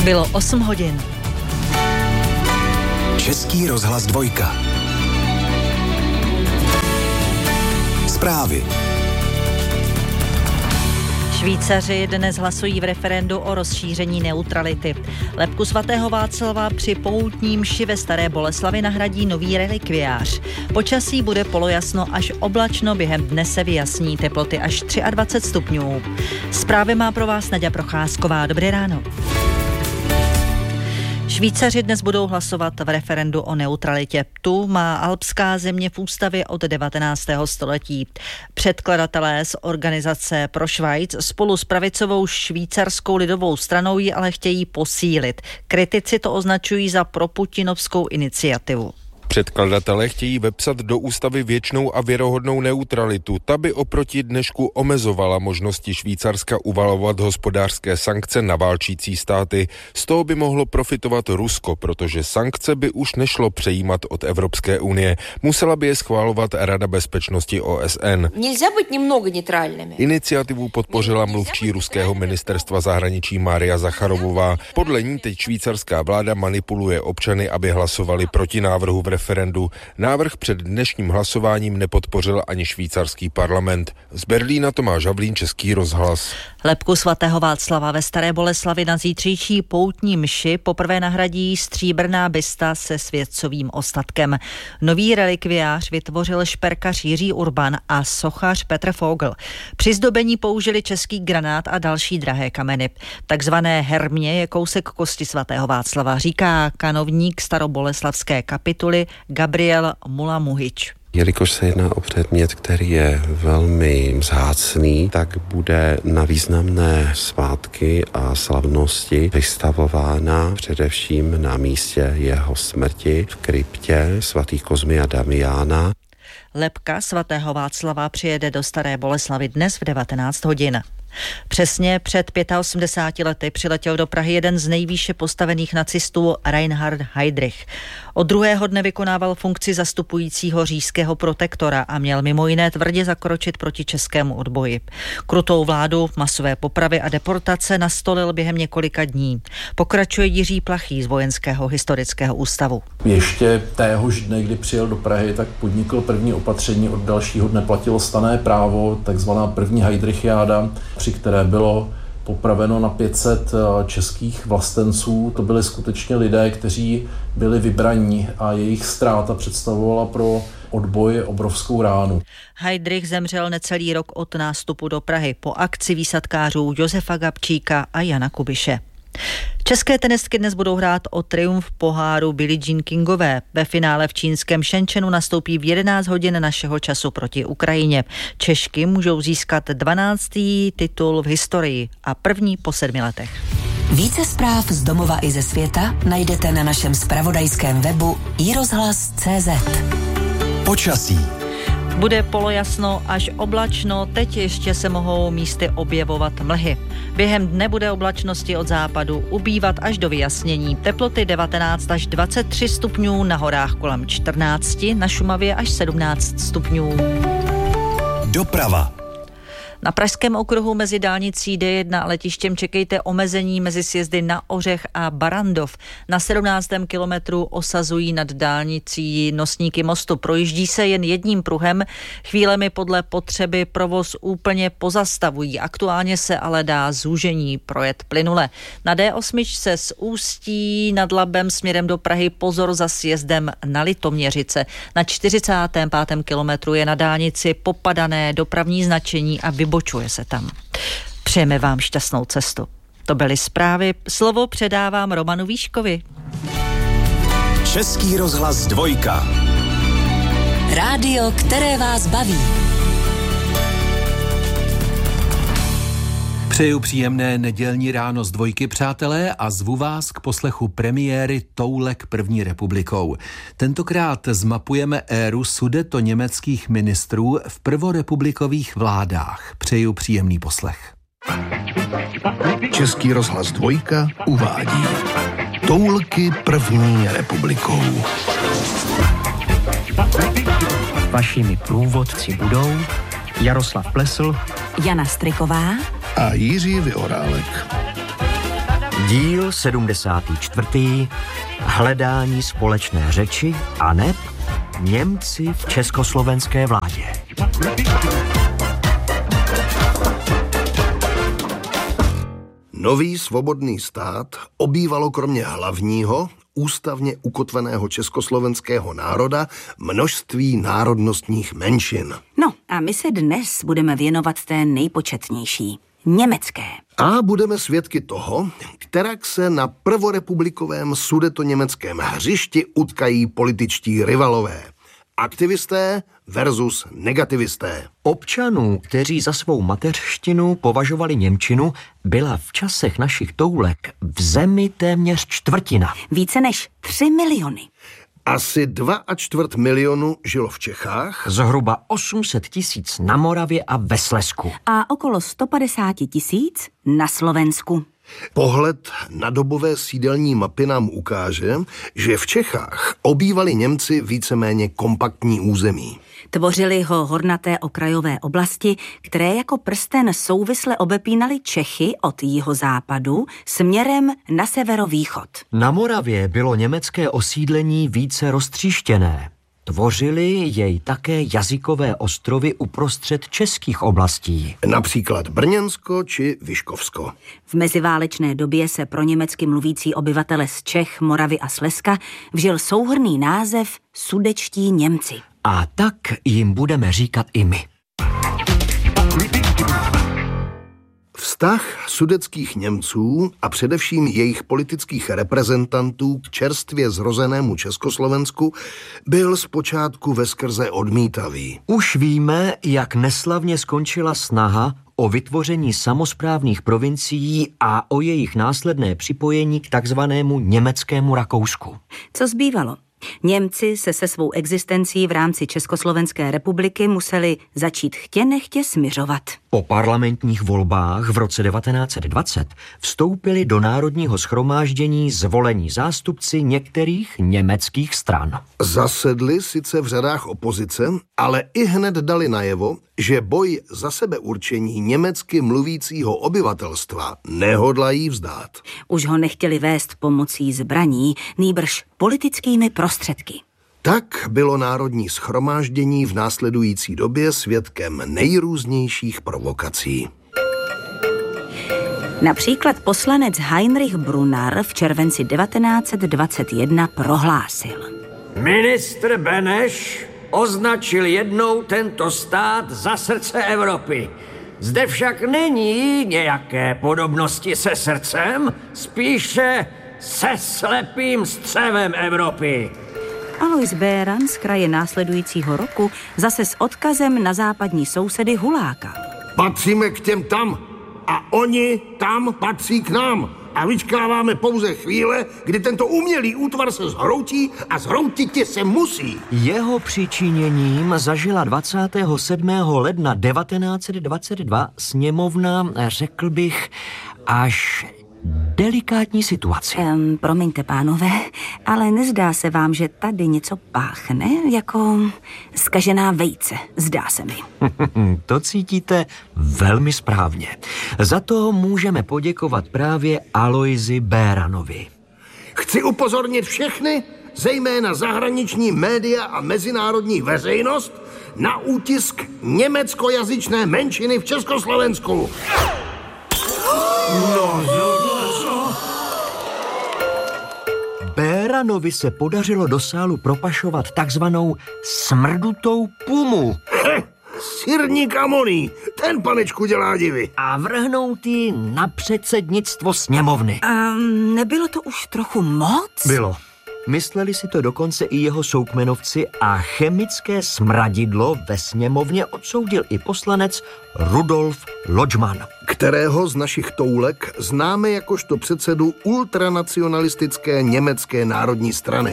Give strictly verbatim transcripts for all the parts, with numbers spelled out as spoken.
Bylo osm hodin. Český rozhlas dvojka. Zprávy. Švýcaři dnes hlasují v referendu o rozšíření neutrality. Lebku svatého Václava při poutní mši ve Staré Boleslavi nahradí nový relikviář. Počasí bude polojasno až oblačno, během dne se vyjasní, teploty až dvacet tři stupňů. Zprávy má pro vás Naďa Procházková. Dobré ráno. Švýcaři dnes budou hlasovat v referendu o neutralitě. Tu má alpská země v ústavě od devatenáctého století. Předkladatelé z organizace Pro Schweiz spolu s pravicovou švýcarskou lidovou stranou ji ale chtějí posílit. Kritici to označují za proputinovskou iniciativu. Předkladatelé chtějí vepsat do ústavy věčnou a věrohodnou neutralitu. Ta by oproti dnešku omezovala možnosti Švýcarska uvalovat hospodářské sankce na válčící státy. Z toho by mohlo profitovat Rusko, protože sankce by už nešlo přejímat od Evropské unie. Musela by je schválovat Rada bezpečnosti O S N. Nelze být немного neutrálními. Iniciativu podpořila mluvčí ruského ministerstva zahraničí Mária Zacharovová. Podle ní teď švýcarská vláda manipuluje občany, aby hlasovali proti návrhu v referendu. Návrh před dnešním hlasováním nepodpořil ani švýcarský parlament. Z Berlína Tomáš Havlín, Český rozhlas. Lebku svatého Václava ve Staré Boleslavi na zítřejší poutní mši poprvé nahradí stříbrná bysta se světcovým ostatkem. Nový relikviář vytvořil šperkař Jiří Urban a sochař Petr Fogl. Při zdobení použili český granát a další drahé kameny. Takzvané hermě je kousek kosti svatého Václava, říká kanovník staroboleslavské kapituly Gabriel Mulamuhič. Jelikož se jedná o předmět, který je velmi vzácný, tak bude na významné svátky a slavnosti vystavována především na místě jeho smrti v kryptě svatých Kozmy a Damiána. Lebka svatého Václava přijede do Staré Boleslavy dnes v devatenáct hodin. Přesně před osmdesáti pěti lety přiletěl do Prahy jeden z nejvýše postavených nacistů Reinhard Heydrich. Od druhého dne vykonával funkci zastupujícího říšského protektora a měl mimo jiné tvrdě zakročit proti českému odboji. Krutou vládu, masové popravy a deportace nastolil během několika dní. Pokračuje Jiří Plachý z Vojenského historického ústavu. Ještě téhož dne, kdy přijel do Prahy, tak podnikl první opatření, od dalšího dne platilo stanné právo, takzvaná první Heydrichiáda, při které bylo popraveno na pět set českých vlastenců. To byli skutečně lidé, kteří byli vybraní a jejich ztráta představovala pro odboj obrovskou ránu. Heydrich zemřel necelý rok od nástupu do Prahy po akci výsadkářů Josefa Gabčíka a Jana Kubiše. České tenistky dnes budou hrát o triumf poháru Billie Jean Kingové. Ve finále v čínském Shenzhenu nastoupí v jedenáct hodin našeho času proti Ukrajině. Češky můžou získat dvanáctý titul v historii a první po sedmi letech. Více zpráv z domova i ze světa najdete na našem zpravodajském webu i rozhlas tečka cé zet. Počasí. Bude polojasno až oblačno, teď ještě se mohou místy objevovat mlhy. Během dne bude oblačnosti od západu ubývat až do vyjasnění. Teploty devatenáct až dvacet tři stupňů, na horách kolem čtrnáct, na Šumavě až sedmnáct stupňů. Doprava. Na pražském okruhu mezi dálnicí D jedna a letištěm čekejte omezení mezi sjezdy na Ořech a Barandov. Na sedmnáctém kilometru osazují nad dálnicí nosníky mostu. Projíždí se jen jedním pruhem, chvílemi podle potřeby provoz úplně pozastavují. Aktuálně se ale dá zúžení projet plynule. Na D osm se z Ústí nad Labem směrem do Prahy pozor za sjezdem na Litoměřice. Na čtyřicátém pátém kilometru je na dálnici popadané dopravní značení a vybočuje se tam. Přejeme vám šťastnou cestu. To byly zprávy. Slovo předávám Romanu Výškovi. Český rozhlas dvojka. Rádio, které vás baví. Přeju příjemné nedělní ráno z dvojky, přátelé, a zvu vás k poslechu premiéry Toulek první republikou. Tentokrát zmapujeme éru sudetoněmeckých ministrů v prvorepublikových vládách. Přeju příjemný poslech. Český rozhlas dvojka uvádí Toulky první republikou. Vašimi průvodci budou Jaroslav Plesl, Jana Striková a Jiří Vyhorálek. Díl sedmdesátý čtvrtý. Hledání společné řeči a neb Němci v československé vládě. Nový svobodný stát obývalo kromě hlavního, ústavně ukotveného československého národa množství národnostních menšin. No a my se dnes budeme věnovat té nejpočetnější, německé. A budeme svědky toho, kterak se na prvorepublikovém sudetoněmeckém hřišti utkají političtí rivalové. Aktivisté versus negativisté. Občanů, kteří za svou mateřštinu považovali němčinu, byla v časech našich toulek v zemi téměř čtvrtina. Více než tři miliony. Asi dva a čtvrt milionu žilo v Čechách. Zhruba osm set tisíc na Moravě a ve Slezsku. A okolo sto padesát tisíc na Slovensku. Pohled na dobové sídelní mapy nám ukáže, že v Čechách obývali Němci víceméně kompaktní území. Tvořili ho hornaté okrajové oblasti, které jako prsten souvisle obepínaly Čechy od jihozápadu směrem na severovýchod. Na Moravě bylo německé osídlení více roztříštěné. Tvořili jej také jazykové ostrovy uprostřed českých oblastí. Například Brněnsko či Vyškovsko. V meziválečné době se pro německy mluvící obyvatele z Čech, Moravy a Slezska vžil souhrnný název sudečtí Němci. A tak jim budeme říkat i my. Vztah sudeckých Němců a především jejich politických reprezentantů k čerstvě zrozenému Československu byl zpočátku veskrze odmítavý. Už víme, jak neslavně skončila snaha o vytvoření samosprávných provincií a o jejich následné připojení k takzvanému německému Rakousku. Co zbývalo? Němci se se svou existencí v rámci Československé republiky museli začít chtě nechtě smiřovat. Po parlamentních volbách v roce devatenáct set dvacet vstoupili do Národního shromáždění zvolení zástupci některých německých stran. Zasedli sice v řadách opozice, ale i hned dali najevo, že boj za sebeurčení německy mluvícího obyvatelstva nehodlají vzdát. Už ho nechtěli vést pomocí zbraní, nýbrž politickými prostředky. Tak bylo Národní shromáždění v následující době svědkem nejrůznějších provokací. Například poslanec Heinrich Brunner v červenci devatenáct set dvacet jedna prohlásil. Ministr Beneš označil jednou tento stát za srdce Evropy. Zde však není nějaké podobnosti se srdcem, spíše se slepým střevem Evropy. Alois Beran z kraje následujícího roku zase s odkazem na západní sousedy hulákal. Patříme k těm tam a oni tam patří k nám. A vyčkáváme pouze chvíle, kdy tento umělý útvar se zhroutí a zhroutit se musí. Jeho přičiněním zažila dvacátého sedmého ledna devatenáct set dvacet dva sněmovna, řekl bych, až delikátní situaci. Um, promiňte, pánové, ale nezdá se vám, že tady něco páchne jako zkažená vejce, zdá se mi. To cítíte velmi správně. Za to můžeme poděkovat právě Aloisi Beranovi. Chci upozornit všechny, zejména zahraniční média a mezinárodní veřejnost, na útisk německojazyčné menšiny v Československu. No, co? Beranovi se podařilo do sálu propašovat takzvanou smrdutou pumu. He, sirník amoní, ten panečku dělá divy. A vrhnout ji na předsednictvo sněmovny. Um, nebylo to už trochu moc? Bylo. Mysleli si to dokonce i jeho soukmenovci a chemické smradidlo ve sněmovně odsoudil i poslanec Rudolf Lodžman, kterého z našich toulek známe jakožto předsedu ultranacionalistické německé národní strany.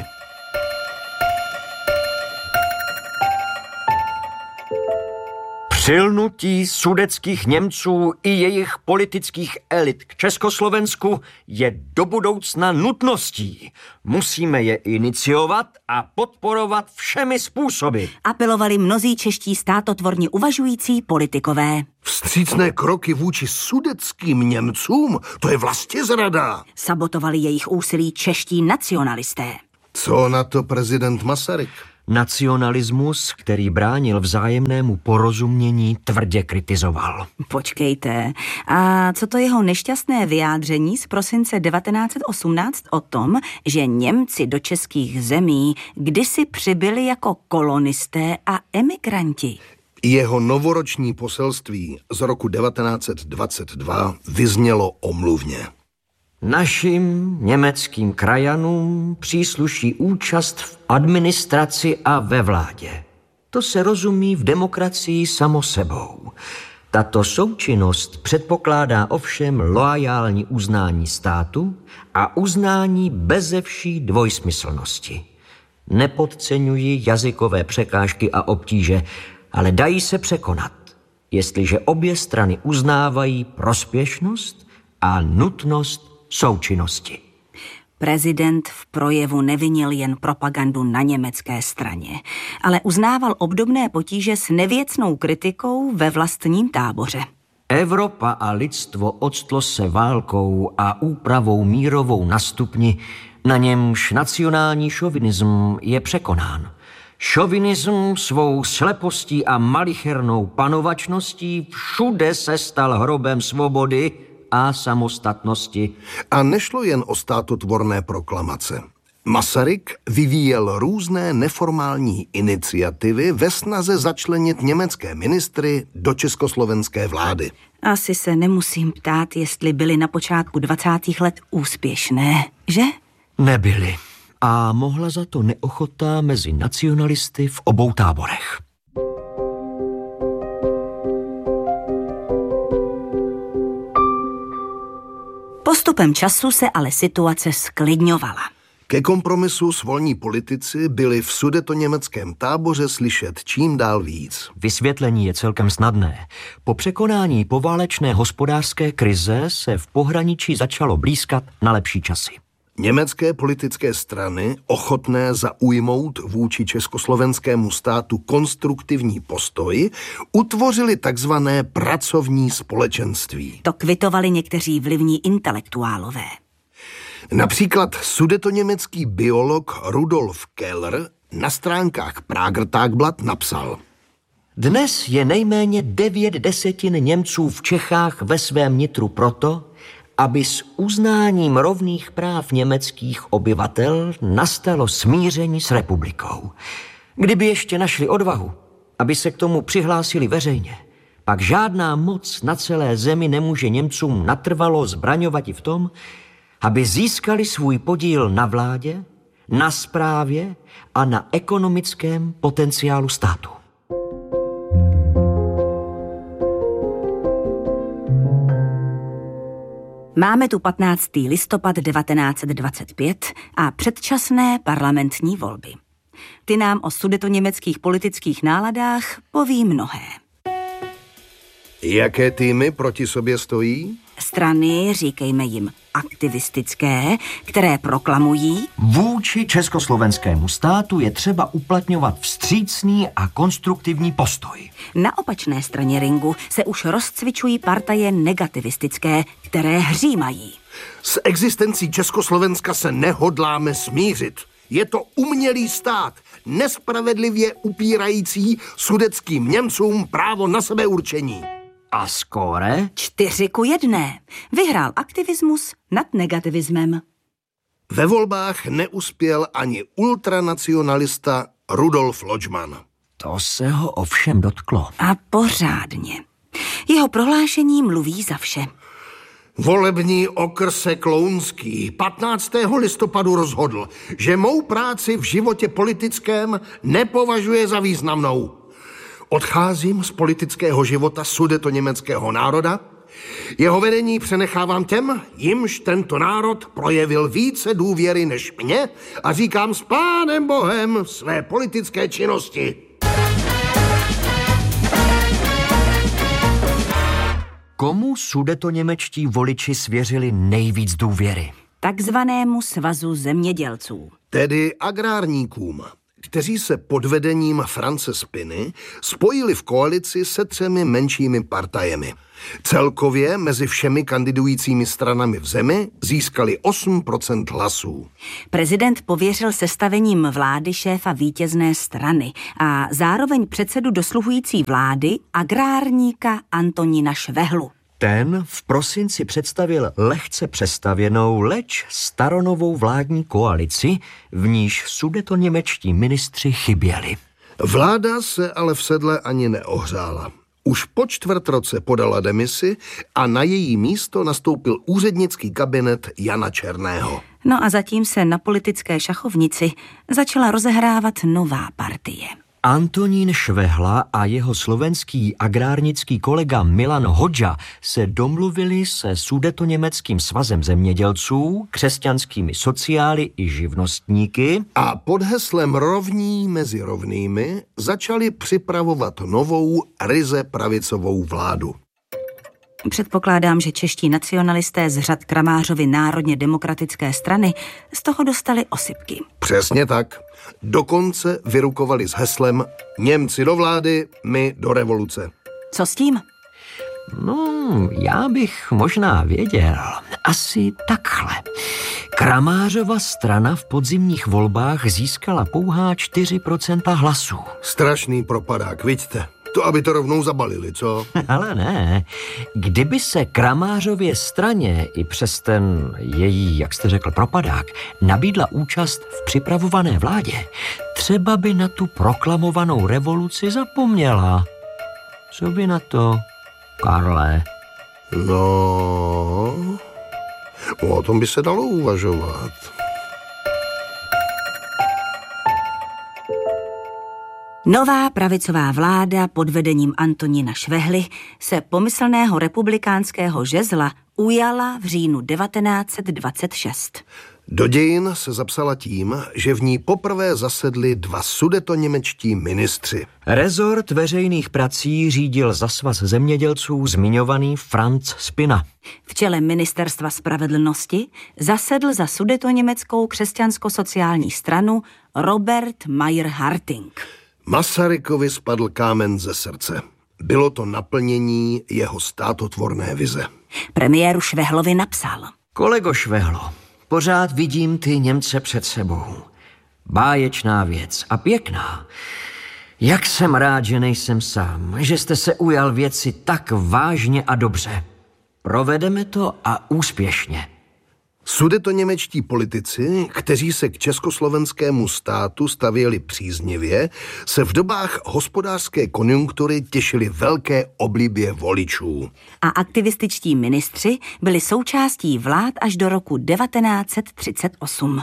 Přilnutí sudetských Němců i jejich politických elit k Československu je do budoucna nutností. Musíme je iniciovat a podporovat všemi způsoby. Apelovali mnozí čeští státotvorně uvažující politikové. Vstřícné kroky vůči sudetským Němcům, to je vlastizrada. Sabotovali jejich úsilí čeští nacionalisté. Co na to prezident Masaryk? Nacionalismus, který bránil vzájemnému porozumění, tvrdě kritizoval. Počkejte, a co to jeho nešťastné vyjádření z prosince devatenáct set osmnáct o tom, že Němci do českých zemí kdysi přibyli jako kolonisté a emigranti? Jeho novoroční poselství z roku devatenáct set dvacet dva vyznělo omluvně. Našim německým krajanům přísluší účast v administraci a ve vládě. To se rozumí v demokracii samo sebou. Tato součinnost předpokládá ovšem loajální uznání státu a uznání beze vší dvojsmyslnosti. Nepodceňuji jazykové překážky a obtíže, ale dají se překonat, jestliže obě strany uznávají prospěšnost a nutnost součinnosti. Prezident v projevu nevinil jen propagandu na německé straně, ale uznával obdobné potíže s nevěcnou kritikou ve vlastním táboře. Evropa a lidstvo octlo se válkou a úpravou mírovou na stupni, na němž nacionální šovinism je překonán. Šovinism svou slepostí a malichernou panovačností všude se stal hrobem svobody a samostatnosti. A nešlo jen o státotvorné proklamace. Masaryk vyvíjel různé neformální iniciativy ve snaze začlenit německé ministry do československé vlády. Asi se nemusím ptát, jestli byly na počátku dvacátých let úspěšné, že? Nebyly. A mohla za to neochota mezi nacionalisty v obou táborech. Postupem času se ale situace sklidňovala. Ke kompromisu svolní politici byli v sudetoněmeckém táboře slyšet čím dál víc. Vysvětlení je celkem snadné. Po překonání poválečné hospodářské krize se v pohraničí začalo blýskat na lepší časy. Německé politické strany, ochotné zaujmout vůči československému státu konstruktivní postoj, utvořili takzvané pracovní společenství. To kvitovali někteří vlivní intelektuálové. Například sudetoněmecký biolog Rudolf Keller na stránkách Prager Tagblatt napsal: Dnes je nejméně devět desetin Němců v Čechách ve svém nitru proto, aby s uznáním rovných práv německých obyvatel nastalo smíření s republikou. Kdyby ještě našli odvahu, aby se k tomu přihlásili veřejně, pak žádná moc na celé zemi nemůže Němcům natrvalo zbraňovat i v tom, aby získali svůj podíl na vládě, na správě a na ekonomickém potenciálu státu. Máme tu patnáctého listopad devatenáct set dvacet pět a předčasné parlamentní volby. Ty nám o sudetoněmeckých politických náladách poví mnohé. Jaké týmy proti sobě stojí? Strany, říkejme jim aktivistické, které proklamují: Vůči československému státu je třeba uplatňovat vstřícný a konstruktivní postoj. Na opačné straně ringu se už rozcvičují partaje negativistické, které hřímají: S existencí Československa se nehodláme smířit. Je to umělý stát, nespravedlivě upírající sudetským Němcům právo na sebeurčení. A skóre? Čtyři ku jedné. Vyhrál aktivismus nad negativismem. Ve volbách neuspěl ani ultranacionalista Rudolf Loďman. To se ho ovšem dotklo. A pořádně. Jeho prohlášení mluví za vše. Volební okrsek Lounský patnáctého listopadu rozhodl, že mou práci v životě politickém nepovažuje za významnou. Odcházím z politického života sudetoněmeckého národa. Jeho vedení přenechávám těm, jimž tento národ projevil více důvěry než mě, a říkám s Pánem Bohem své politické činnosti. Komu sudetoněmečtí voliči svěřili nejvíc důvěry? Takzvanému svazu zemědělců. Tedy agrárníkům, kteří se pod vedením France Spiny spojili v koalici se třemi menšími partajemi. Celkově mezi všemi kandidujícími stranami v zemi získali osm procent hlasů. Prezident pověřil sestavením vlády šéfa vítězné strany a zároveň předsedu dosluhující vlády agrárníka Antonína Švehlu. Ten v prosinci představil lehce přestavěnou, leč staronovou vládní koalici, v níž sudetoněmečtí ministři chyběli. Vláda se ale v sedle ani neohřála. Už po čtvrt roce podala demisi a na její místo nastoupil úřednický kabinet Jana Černého. No a zatím se na politické šachovnici začala rozehrávat nová partie. Antonín Švehla a jeho slovenský agrárnický kolega Milan Hodža se domluvili se sudetoněmeckým svazem zemědělců, křesťanskými sociály i živnostníky a pod heslem rovní mezi rovnými začali připravovat novou, ryze pravicovou vládu. Předpokládám, že čeští nacionalisté z řad Kramářovy národně demokratické strany z toho dostali osypky. Přesně tak. Dokonce vyrukovali s heslem Němci do vlády, my do revoluce. Co s tím? No, já bych možná věděl. Asi takhle. Kramářova strana v podzimních volbách získala pouhá čtyři procenta hlasů. Strašný propadák, vidíte. To, aby to rovnou zabalili, co? Ale ne. Kdyby se Kramářově straně i přes ten její, jak jste řekl, propadák, nabídla účast v připravované vládě, třeba by na tu proklamovanou revoluci zapomněla. Co by na to, Karle? No, o tom by se dalo uvažovat. Nová pravicová vláda pod vedením Antonína Švehly se pomyslného republikánského žezla ujala v říjnu devatenáct set dvacet šest. Do dějin se zapsala tím, že v ní poprvé zasedli dva sudetoněmečtí ministři. Rezort veřejných prací řídil za svaz zemědělců zmiňovaný Franz Spina. V čele ministerstva spravedlnosti zasedl za sudetoněmeckou křesťansko-sociální stranu Robert Mayer Harting. Masarykovi spadl kámen ze srdce. Bylo to naplnění jeho státotvorné vize. Premiéru Švehlovi napsal. Kolego Švehlo, pořád vidím ty Němce před sebou. Báječná věc a pěkná. Jak jsem rád, že nejsem sám, že jste se ujal věci tak vážně a dobře. Provedeme to a úspěšně. Sudetoněmečtí politici, kteří se k československému státu stavěli příznivě, se v dobách hospodářské konjunktury těšili velké oblibě voličů. A aktivističtí ministři byli součástí vlád až do roku devatenáct set třicet osm.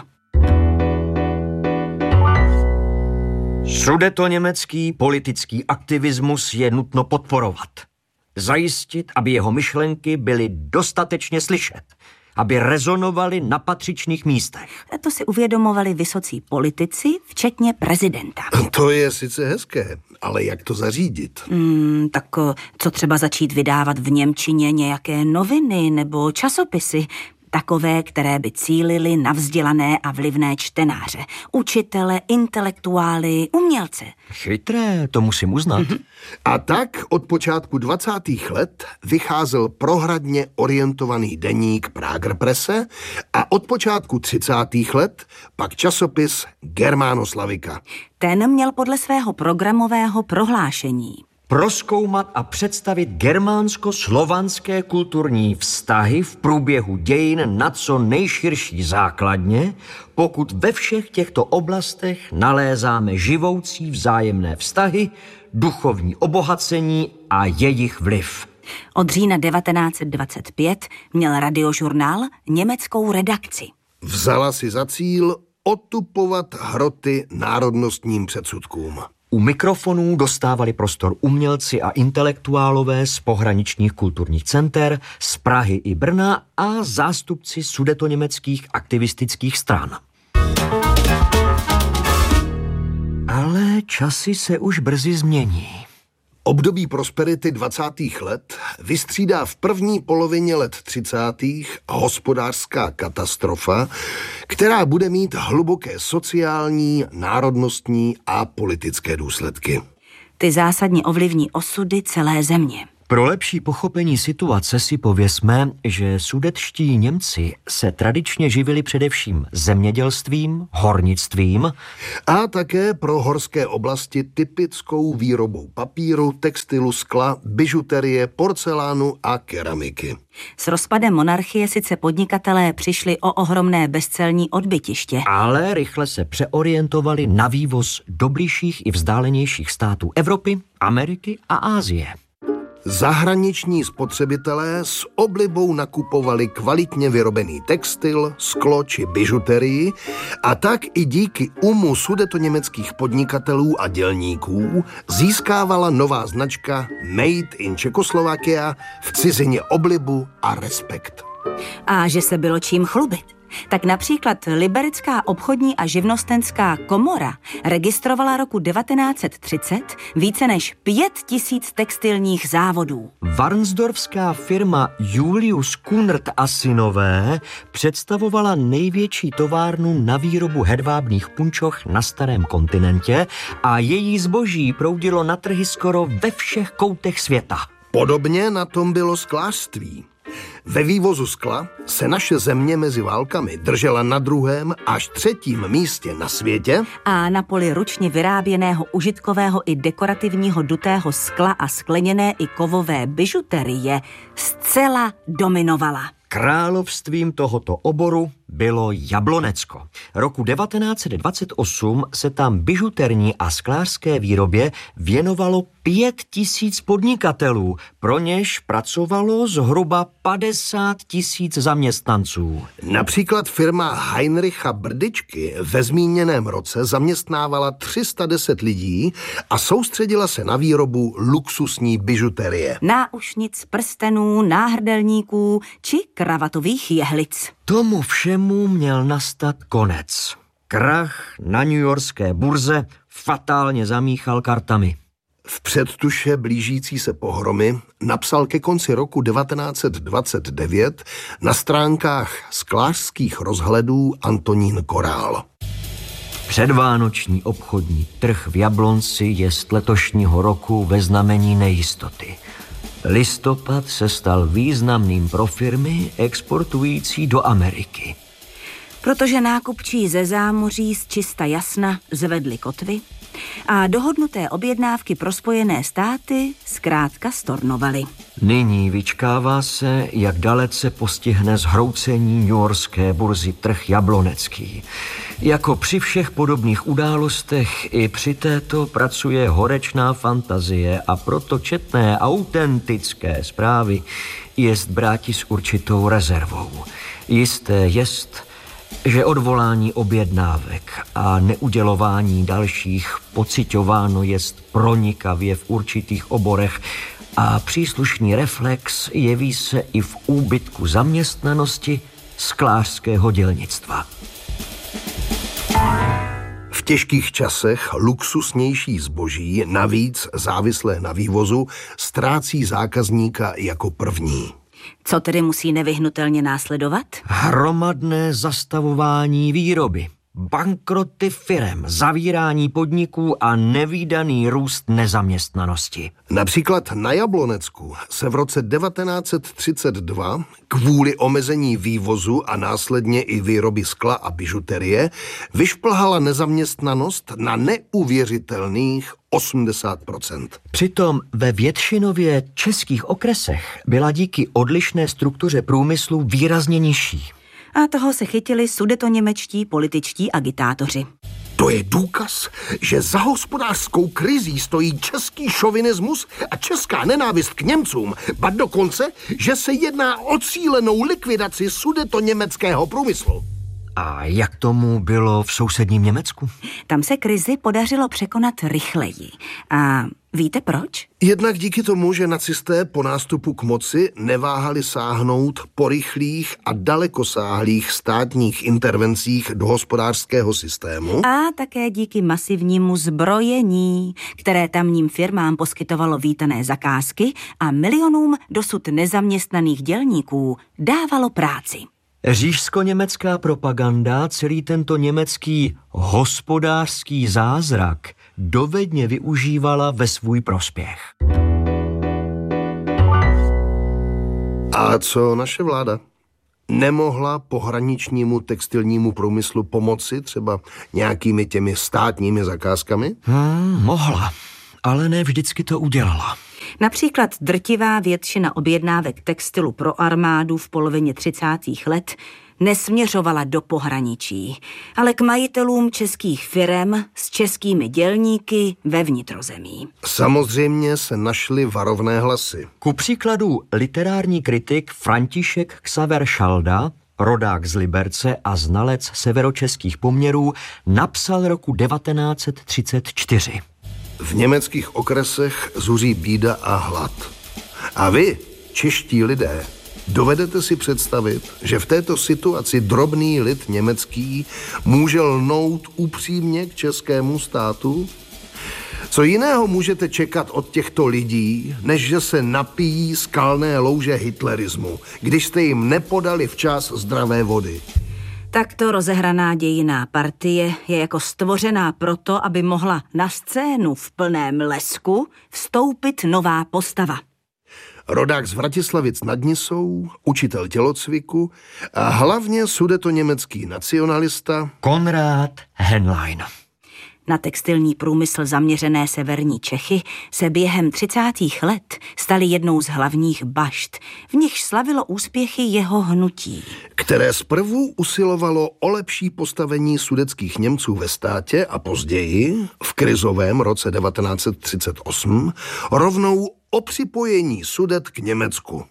Sudetoněmecký politický aktivismus je nutno podporovat. Zajistit, aby jeho myšlenky byly dostatečně slyšet, aby rezonovali na patřičných místech. To si uvědomovali vysocí politici, včetně prezidenta. To je sice hezké, ale jak to zařídit? Hmm, tak co třeba začít vydávat v němčině nějaké noviny nebo časopisy, takové, které by cílily na vzdělané a vlivné čtenáře, učitele, intelektuály, umělce. Chytré, to musím uznat. A tak od počátku dvacátých let vycházel prohradně orientovaný deník Prager Presse a od počátku třicátých let pak časopis Germánoslavika. Ten měl podle svého programového prohlášení prozkoumat a představit germánsko-slovanské kulturní vztahy v průběhu dějin na co nejširší základně, pokud ve všech těchto oblastech nalézáme živoucí vzájemné vztahy, duchovní obohacení a jejich vliv. Od října devatenáct set dvacet pět měl Radiožurnál německou redakci. Vzala si za cíl otupovat hroty národnostním předsudkům. U mikrofonů dostávali prostor umělci a intelektuálové z pohraničních kulturních center, z Prahy i Brna a zástupci sudetoněmeckých aktivistických stran. Ale časy se už brzy změní. Období prosperity dvacátých let vystřídá v první polovině let třicátých hospodářská katastrofa, která bude mít hluboké sociální, národnostní a politické důsledky. Ty zásadně ovlivní osudy celé země. Pro lepší pochopení situace si pověsme, že sudetští Němci se tradičně živili především zemědělstvím, hornictvím a také pro horské oblasti typickou výrobou papíru, textilu, skla, bižuterie, porcelánu a keramiky. S rozpadem monarchie sice podnikatelé přišli o ohromné bezcelní odbytiště, ale rychle se přeorientovali na vývoz do bližších i vzdálenějších států Evropy, Ameriky a Asie. Zahraniční spotřebitelé s oblibou nakupovali kvalitně vyrobený textil, sklo či bižuterii a tak i díky umu sudetoněmeckých podnikatelů a dělníků získávala nová značka Made in Czechoslovakia v cizině oblibu a respekt. A že se bylo čím chlubit. Tak například Liberecká obchodní a živnostenská komora registrovala roku devatenáct set třicet více než pět tisíc textilních závodů. Varnsdorfská firma Julius Kunert a synové představovala největší továrnu na výrobu hedvábných punčoch na starém kontinentě a její zboží proudilo na trhy skoro ve všech koutech světa. Podobně na tom bylo sklářství. Ve vývozu skla se naše země mezi válkami držela na druhém až třetím místě na světě a na poli ručně vyráběného užitkového i dekorativního dutého skla a skleněné i kovové bižuterie zcela dominovala. Královstvím tohoto oboru bylo Jablonecko. Roku devatenáct set dvacet osm se tam bižuterní a sklářské výrobě věnovalo pět tisíc podnikatelů, pro něž pracovalo zhruba padesát tisíc zaměstnanců. Například firma Heinricha Brdyčky ve zmíněném roce zaměstnávala tři sta deset lidí a soustředila se na výrobu luxusní bižuterie. Náušnic, prstenů, náhrdelníků či kravatových jehlic. Tomu všemu měl nastat konec. Krach na newyorské burze fatálně zamíchal kartami. V předtuše blížící se pohromy napsal ke konci roku devatenáct set dvacet devět na stránkách sklářských rozhledů Antonín Korál. Předvánoční obchodní trh v Jablonci je z letošního roku ve znamení nejistoty. Listopad se stal významným pro firmy exportující do Ameriky. Protože nákupčí ze zámoří z čista jasna zvedli kotvy a dohodnuté objednávky pro Spojené státy zkrátka stornovaly. Nyní vyčkává se, jak dalece postihne zhroucení newyorské burzy trh jablonecký. Jako při všech podobných událostech i při této pracuje horečná fantazie a proto četné autentické zprávy jest bráti s určitou rezervou. Jisté jest, že odvolání objednávek a neudělování dalších pociťováno jest pronikavě v určitých oborech a příslušný reflex jeví se i v úbytku zaměstnanosti sklářského dělnictva. V těžkých časech luxusnější zboží, navíc závislé na vývozu, ztrácí zákazníka jako první. Co tedy musí nevyhnutelně následovat? Hromadné zastavování výroby, bankroty firem, zavírání podniků a nevídaný růst nezaměstnanosti. Například na Jablonecku se v roce devatenáct set třicet dva kvůli omezení vývozu a následně i výroby skla a bižuterie vyšplhala nezaměstnanost na neuvěřitelných osmdesát procent. Přitom ve většinově českých okresech byla díky odlišné struktuře průmyslu výrazně nižší. A toho se chytili sudetoněmečtí političtí agitátoři. To je důkaz, že za hospodářskou krizí stojí český šovinismus a česká nenávist k Němcům, ba dokonce, že se jedná o cílenou likvidaci sudetoněmeckého průmyslu. A jak tomu bylo v sousedním Německu? Tam se krizi podařilo překonat rychleji. A Víte proč? Jednak díky tomu, že nacisté po nástupu k moci neváhali sáhnout po rychlých a dalekosáhlých státních intervencích do hospodářského systému. A také díky masivnímu zbrojení, které tamním firmám poskytovalo vítané zakázky a milionům dosud nezaměstnaných dělníků dávalo práci. Říšsko-německá propaganda celý tento německý hospodářský zázrak dovedně využívala ve svůj prospěch. A co naše vláda? Nemohla pohraničnímu textilnímu průmyslu pomoci třeba nějakými těmi státními zakázkami? Hmm, mohla, ale ne vždycky to udělala. Například drtivá většina objednávek textilu pro armádu v polovině třicátých let nesměřovala do pohraničí, ale k majitelům českých firem s českými dělníky ve vnitrozemí. Samozřejmě se našly varovné hlasy. Ku příkladu literární kritik František Xaver Šalda, rodák z Liberce a znalec severočeských poměrů, napsal roku devatenáct set třicet čtyři. V německých okresech zuří bída a hlad. A vy, čeští lidé, dovedete si představit, že v této situaci drobný lid německý může lnout upřímně k českému státu? Co jiného můžete čekat od těchto lidí, než že se napijí skalné louže hitlerismu, když jste jim nepodali včas zdravé vody? Takto rozehraná dějinná partie je jako stvořená proto, aby mohla na scénu v plném lesku vstoupit nová postava. Rodák z Vratislavic nad Nisou, učitel tělocviku a hlavně sudetoněmecký nacionalista Konrád Henlein. Na textilní průmysl zaměřené severní Čechy se během třicátých let staly jednou z hlavních bašt, v nichž slavilo úspěchy jeho hnutí. Které zprvu usilovalo o lepší postavení sudetských Němců ve státě a později, v krizovém roce devatenáct set třicet osm, rovnou o připojení Sudet k Německu.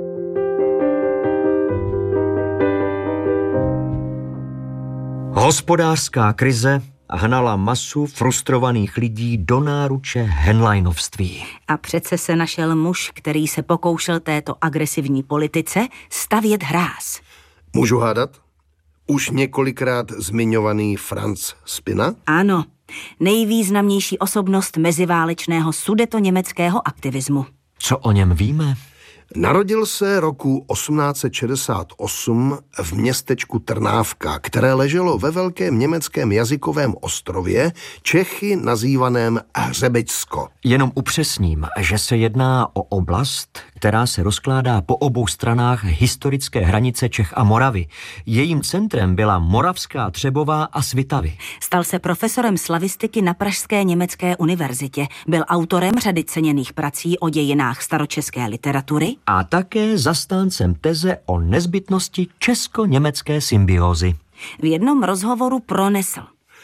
Hospodářská krize hnala masu frustrovaných lidí do náruče Henleinovství. A přece se našel muž, který se pokoušel této agresivní politice stavět hráz. Můžu hádat? Už několikrát zmiňovaný Franz Spina? Ano, nejvýznamnější osobnost meziválečného sudetoněmeckého aktivismu. Co o něm víme? Narodil se roku osmnáct set šedesát osm v městečku Trnávka, které leželo ve velkém německém jazykovém ostrově, Čechy nazývaném Hřebečsko. Jenom upřesním, že se jedná o oblast, která se rozkládá po obou stranách historické hranice Čech a Moravy. Jejím centrem byla Moravská Třebová a Svitavy. Stal se profesorem slavistiky na Pražské německé univerzitě, byl autorem řady ceněných prací o dějinách staročeské literatury a také zastáncem teze o nezbytnosti česko-německé symbiózy. V jednom rozhovoru pronesl: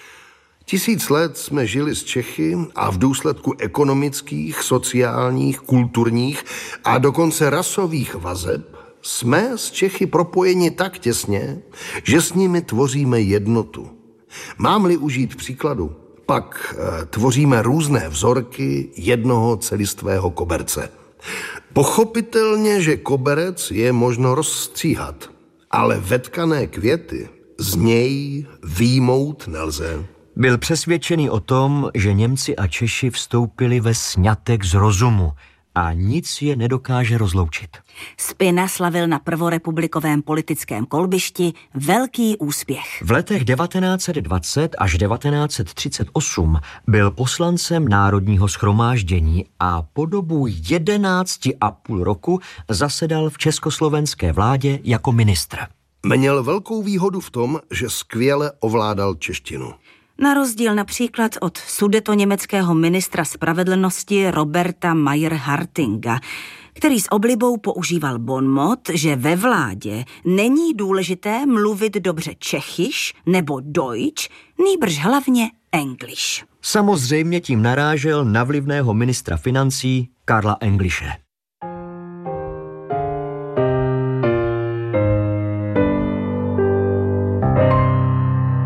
Tisíc let jsme žili s Čechy a v důsledku ekonomických, sociálních, kulturních a dokonce rasových vazeb jsme s Čechy propojeni tak těsně, že s nimi tvoříme jednotu. Mám-li užít příkladu, pak e, tvoříme různé vzorky jednoho celistvého koberce. Pochopitelně, že koberec je možno rozstříhat, ale vetkané květy z něj výjmout nelze. Byl přesvědčený o tom, že Němci a Češi vstoupili ve sňatek z rozumu a nic je nedokáže rozloučit. Spina slavil na prvorepublikovém politickém kolbišti velký úspěch. V letech devatenáct set dvacet až devatenáct set třicet osm byl poslancem Národního shromáždění a po dobu jedenácti a půl roku zasedal v československé vládě jako ministr. Měl velkou výhodu v tom, že skvěle ovládal češtinu. Na rozdíl například od sudetoněmeckého ministra spravedlnosti Roberta Mayer-Hartinga, který s oblibou používal bonmot, že ve vládě není důležité mluvit dobře čechiš nebo deutsch, nýbrž hlavně english. Samozřejmě tím narážel na vlivného ministra financí Karla Englische.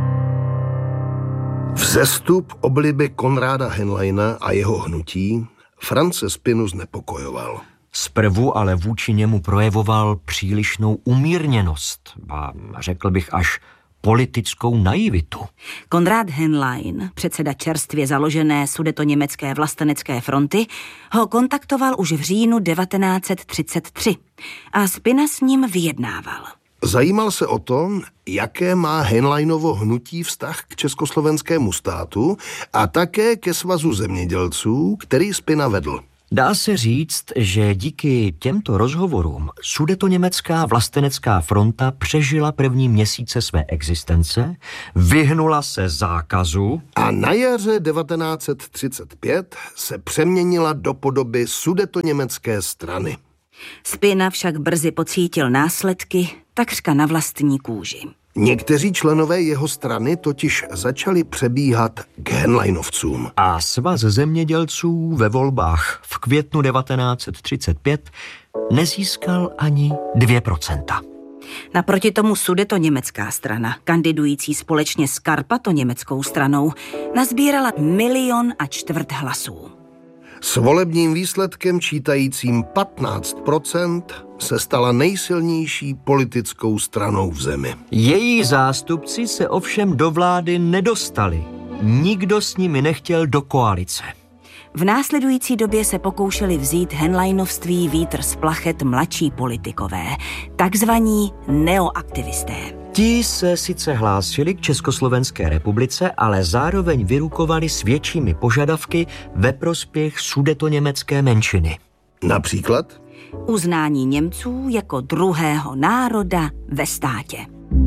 Vzestup obliby Konráda Henleina a jeho hnutí France Spinu znepokojoval. Zprvu ale vůči němu projevoval přílišnou umírněnost a řekl bych až politickou naivitu. Konrad Henlein, předseda čerstvě založené Sudetoněmecké vlastenecké fronty, ho kontaktoval už v říjnu devatenáct set třicet tři a Spina s ním vyjednával. Zajímal se o to, jaké má Henleinovo hnutí vztah k československému státu a také ke svazu zemědělců, který Spina vedl. Dá se říct, že díky těmto rozhovorům Sudetoněmecká vlastenecká fronta přežila první měsíce své existence, vyhnula se zákazu a na jaře devatenáct set třicet pět se přeměnila do podoby Sudetoněmecké strany. Spina však brzy pocítil následky takřka na vlastní kůži. Někteří členové jeho strany totiž začali přebíhat k Henleinovcům. A svaz zemědělců ve volbách v květnu devatenáct set třicet pět nezískal ani dvě procenta. Naproti tomu Sudetoněmecká strana, kandidující společně s Karpatoněmeckou stranou, nazbírala milion a čtvrt hlasů. S volebním výsledkem čítajícím patnáct procent se stala nejsilnější politickou stranou v zemi. Její zástupci se ovšem do vlády nedostali. Nikdo s nimi nechtěl do koalice. V následující době se pokoušeli vzít Henleinovství vítr z plachet mladší politikové, takzvaní neoaktivisté. Ti se sice hlásili k Československé republice, ale zároveň vyrukovali s většími požadavky ve prospěch sudetoněmecké menšiny. Například? Uznání Němců jako druhého národa ve státě.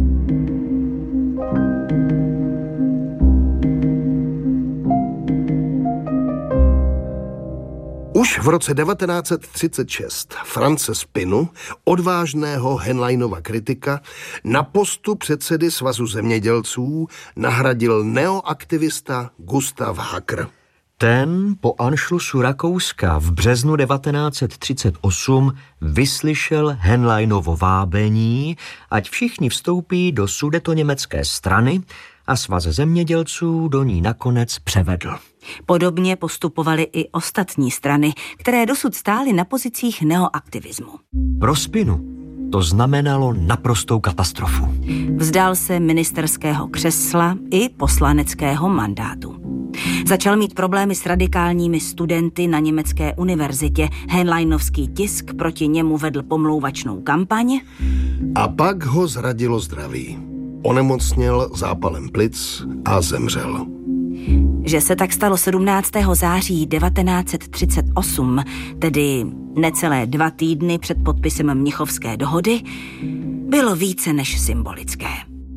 Už v roce devatenáct set třicet šest France Spinu, odvážného Henleinova kritika, na postu předsedy Svazu zemědělců nahradil neoaktivista Gustav Hacker. Ten po anšlusu Rakouska v březnu devatenáct set třicet osm vyslyšel Henleinovo vábení, ať všichni vstoupí do Sudetoněmecké strany, a svaz zemědělců do ní nakonec převedl. Podobně postupovaly i ostatní strany, které dosud stály na pozicích neoaktivismu. Pro Spinu to znamenalo naprostou katastrofu. Vzdal se ministerského křesla i poslaneckého mandátu. Začal mít problémy s radikálními studenty na německé univerzitě. Henleinovský tisk proti němu vedl pomlouvačnou kampaň. A pak ho zradilo zdraví. Onemocněl zápalem plic a zemřel. Že se tak stalo sedmnáctého září devatenáct set třicet osm, tedy necelé dva týdny před podpisem Mnichovské dohody, bylo více než symbolické.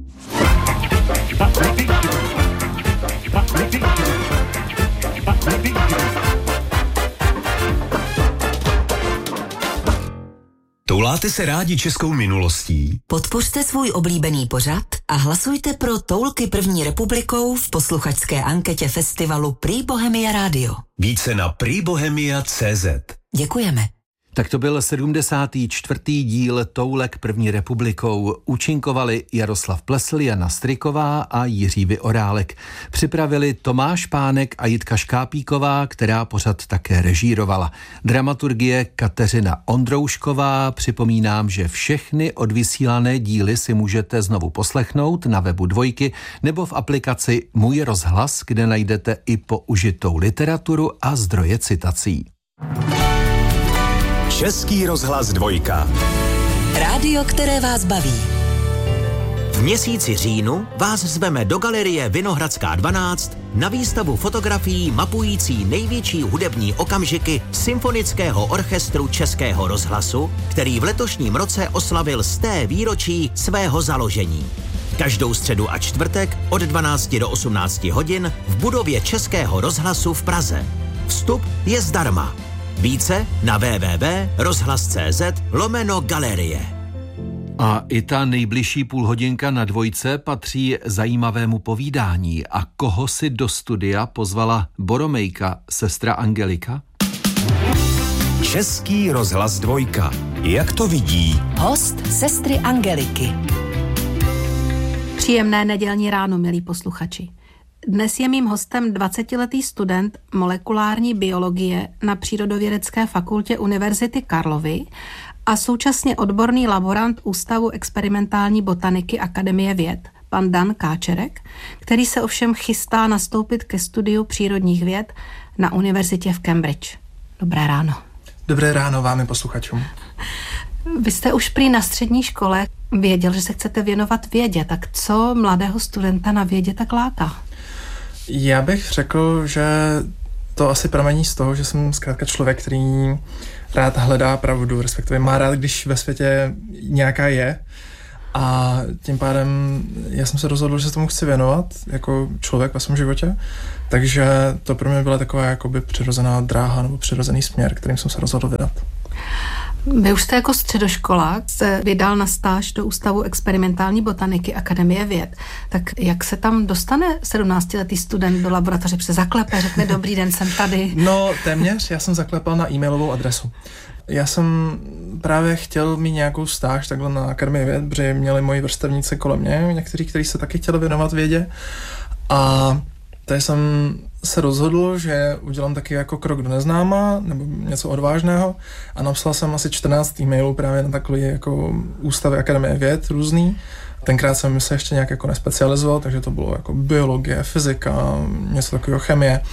Touláte se rádi českou minulostí? Podpořte svůj oblíbený pořad a hlasujte pro Toulky první republikou v posluchačské anketě festivalu Prý Bohemia Radio. Více na prý bohemia tečka cé zet. Děkujeme. Tak to byl sedmdesátý čtvrtý díl Toulek první republikou. Účinkovali Jaroslav Plesl, Jana Striková a Jiří Vyorálek. Připravili Tomáš Pánek a Jitka Škápíková, která pořad také režírovala. Dramaturgie Kateřina Ondroušková. Připomínám, že všechny odvysílané díly si můžete znovu poslechnout na webu Dvojky nebo v aplikaci Můj rozhlas, kde najdete i použitou literaturu a zdroje citací. Český rozhlas Dvojka. Rádio, které vás baví. V měsíci říjnu vás zveme do galerie Vinohradská dvanáct na výstavu fotografií mapující největší hudební okamžiky Symfonického orchestru Českého rozhlasu, který v letošním roce oslavil sté výročí svého založení. Každou středu a čtvrtek od dvanácti do osmnácti hodin v budově Českého rozhlasu v Praze. Vstup je zdarma. Více na w w w tečka rozhlas tečka cé zet lomeno galerie. A i ta nejbližší půlhodinka na Dvojce patří zajímavému povídání. A koho si do studia pozvala Boromejka, sestra Angelika? Český rozhlas Dvojka. Jak to vidí? Host sestry Angeliky. Příjemné nedělní ráno, milí posluchači. Dnes je mým hostem dvacetiletý student molekulární biologie na Přírodovědecké fakultě Univerzity Karlovy a současně odborný laborant Ústavu experimentální botaniky Akademie věd, pan Dan Káčerek, který se ovšem chystá nastoupit ke studiu přírodních věd na univerzitě v Cambridge. Dobré ráno. Dobré ráno vám i posluchačům. Vy jste už prý na střední škole věděl, že se chcete věnovat vědě, tak co mladého studenta na vědě tak láká? Já bych řekl, že to asi pramení z toho, že jsem zkrátka člověk, který rád hledá pravdu, respektive má rád, když ve světě nějaká je. A tím pádem já jsem se rozhodl, že se tomu chci věnovat jako člověk ve svém životě. Takže to pro mě byla taková jakoby přirozená dráha nebo přirozený směr, kterým jsem se rozhodl vydat. Vy už jste jako středoškolák se vydal na stáž do Ústavu experimentální botaniky Akademie věd. Tak jak se tam dostane sedmnáctiletý student do laboratoře? Se zaklepe, řekne dobrý den, jsem tady. No téměř, já jsem zaklepal na e-mailovou adresu. Já jsem právě chtěl mít nějakou stáž takhle na Akademii věd, protože měli moji vrstevníci kolem mě, někteří, kteří se taky chtěli věnovat vědě. A tady jsem se rozhodl, že udělám taky jako krok do neznáma, nebo něco odvážného a napsal jsem asi čtrnáct e-mailů právě na takové jako ústavy Akademie věd různý. Tenkrát jsem se ještě nějak jako nespecializoval, takže to bylo jako biologie, fyzika, něco takového, chemie.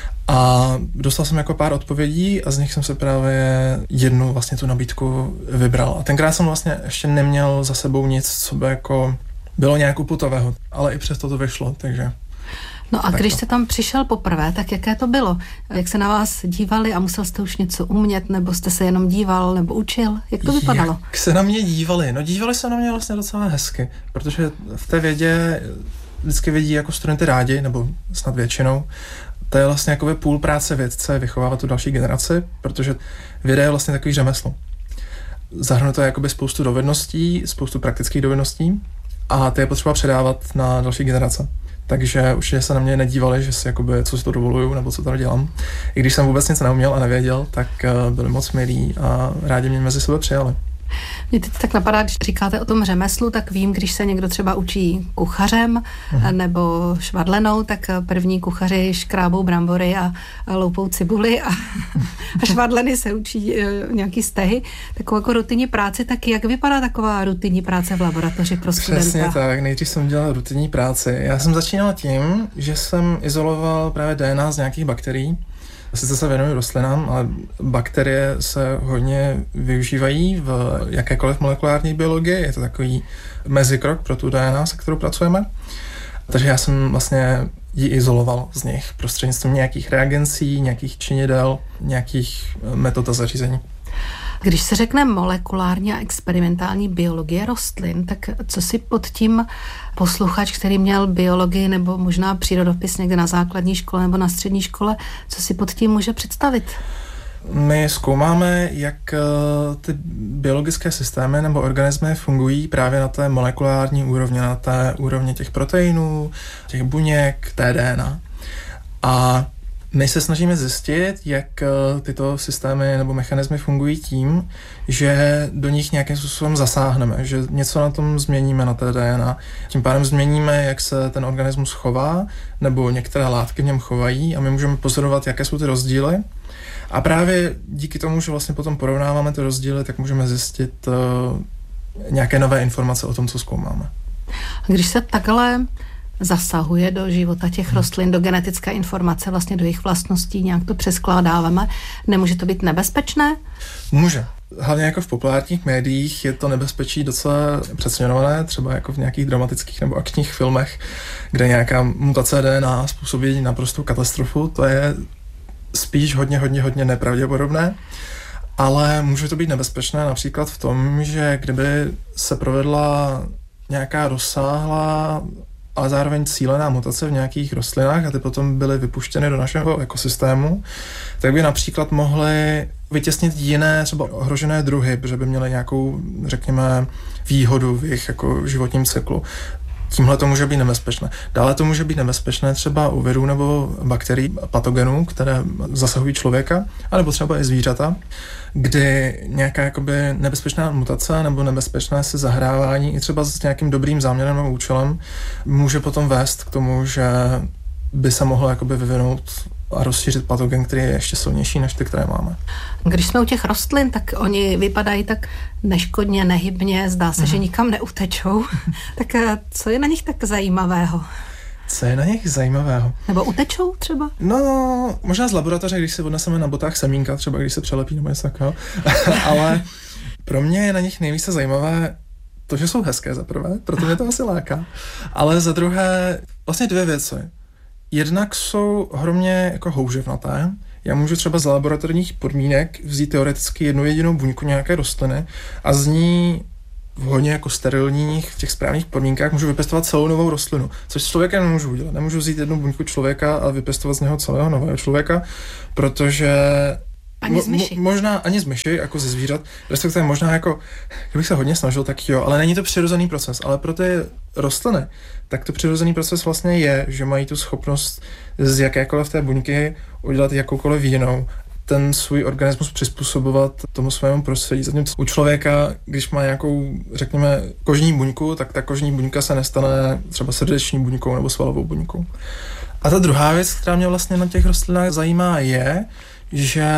A dostal jsem jako pár odpovědí a z nich jsem se právě jednu vlastně tu nabídku vybral. A tenkrát jsem vlastně ještě neměl za sebou nic, co by jako bylo nějak uputového, ale i přesto to vyšlo, takže... No a tak když to. jste tam přišel poprvé, tak jaké to bylo? Jak se na vás dívali a musel jste už něco umět, nebo jste se jenom díval, nebo učil? Jak to vypadalo? Jak se na mě dívali? No dívali se na mě vlastně docela hezky, protože v té vědě vždycky vědí jako studenty rádi, nebo snad většinou. To je vlastně jakoby půl práce vědce vychovávat tu další generaci, protože věda je vlastně takový řemeslo. Zahrnuje to jakoby spoustu dovedností, spoustu praktických dovedností a ty je potřeba předávat na další generace. Takže určitě se na mě nedívali, že si jakoby, co si to dovoluju, nebo co tady dělám. I když jsem vůbec nic neuměl a nevěděl, tak byli moc milí a rádi mě mezi sebe přijali. Mě teď tak napadá, když říkáte o tom řemeslu, tak vím, když se někdo třeba učí kuchařem hmm. nebo švadlenou, tak první kuchaři škrábou brambory a, a loupou cibuli a, a švadleny se učí uh, nějaký stehy. Takovou jako rutinní práci, tak jak vypadá taková rutinní práce v laboratoři pro studenta? Přesně tak, nejdřív jsem dělal rutinní práci. Já jsem začínal tím, že jsem izoloval právě D N A z nějakých bakterií. Sice se věnuju rostlinám, ale bakterie se hodně využívají v jakékoliv molekulární biologii. Je to takový mezikrok pro tu D N A, se kterou pracujeme. Takže já jsem vlastně ji izoloval z nich prostřednictvím nějakých reagencí, nějakých činidel, nějakých metod a zařízení. Když se řekne molekulární a experimentální biologie rostlin, tak co si pod tím posluchač, který měl biologii nebo možná přírodopis někde na základní škole nebo na střední škole, co si pod tím může představit? My zkoumáme, jak ty biologické systémy nebo organismy fungují právě na té molekulární úrovni, na té úrovni těch proteinů, těch buněk, té D N A. A my se snažíme zjistit, jak tyto systémy nebo mechanismy fungují tím, že do nich nějakým způsobem zasáhneme, že něco na tom změníme na té D N A. Tím pádem změníme, jak se ten organismus chová, nebo některé látky v něm chovají a my můžeme pozorovat, jaké jsou ty rozdíly. A právě díky tomu, že vlastně potom porovnáváme ty rozdíly, tak můžeme zjistit uh, nějaké nové informace o tom, co zkoumáme. Když se takhle zasahuje do života těch rostlin, do genetické informace, vlastně do jejich vlastností, nějak to přeskládáváme. Nemůže to být nebezpečné? Může. Hlavně jako v populárních médiích je to nebezpečí docela přeceňované, třeba jako v nějakých dramatických nebo akčních filmech, kde nějaká mutace D N A způsobí naprostou katastrofu. To je spíš hodně, hodně, hodně nepravděpodobné. Ale může to být nebezpečné například v tom, že kdyby se provedla nějaká rozsáhlá ale zároveň cílená mutace v nějakých rostlinách a ty potom byly vypuštěny do našeho ekosystému, tak by například mohly vytěsnit jiné třeba ohrožené druhy, protože by měly nějakou, řekněme, výhodu v jejich jako životním cyklu. Tímhle to může být nebezpečné. Dále to může být nebezpečné třeba u virů nebo bakterií, patogenů, které zasahují člověka, anebo třeba i zvířata, kdy nějaká jakoby nebezpečná mutace nebo nebezpečné se zahrávání i třeba s nějakým dobrým záměrem nebo účelem může potom vést k tomu, že by se mohlo jakoby vyvinout a rozšířit patogen, který je ještě silnější než ty, které máme. Když jsme u těch rostlin, tak oni vypadají tak neškodně, nehybně, zdá se, mm. že nikam neutečou. Tak co je na nich tak zajímavého? Co je na nich zajímavého? Nebo utečou třeba? No, možná z laboratoře, když si odneseme na botách semínka, třeba když se přelepí nebo něco takového. Ale pro mě je na nich nejvíce zajímavé to, že jsou hezké za prvé, proto mě to asi láká. Ale za druhé, vlastně dvě věci. Jednak jsou ohromně jako houževnaté. Já můžu třeba z laboratorních podmínek vzít teoreticky jednu jedinou buňku nějaké rostliny a z ní v hodně jako sterilních, v těch správných podmínkách můžu vypěstovat celou novou rostlinu, což s člověkem nemůžu udělat. Nemůžu vzít jednu buňku člověka a vypěstovat z něho celého nového člověka, protože ani z myši. Mo, možná ani z myši, jako ze zvířat, respektive možná jako, kdybych se hodně snažil, tak jo, ale není to přirozený proces. Ale pro ty rostliny, tak to přirozený proces vlastně je, že mají tu schopnost z jakékoliv té buňky udělat jakoukoliv jinou, ten svůj organismus přizpůsobovat tomu svému prostředí. Zatímco u člověka, když má nějakou, řekněme, kožní buňku, tak ta kožní buňka se nestane třeba srdeční buňkou nebo svalovou buňkou. A ta druhá věc, která mě vlastně na těch rostlinách zajímá, je, že